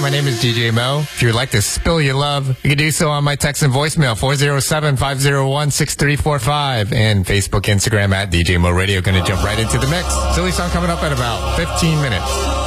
My name is DJ Mo. If you would like to spill your love, you can do so on my text and voicemail, 407-501-6345, and Facebook, Instagram at DJ Mo Radio. Going to jump right into the mix. Silly song coming up in about 15 minutes.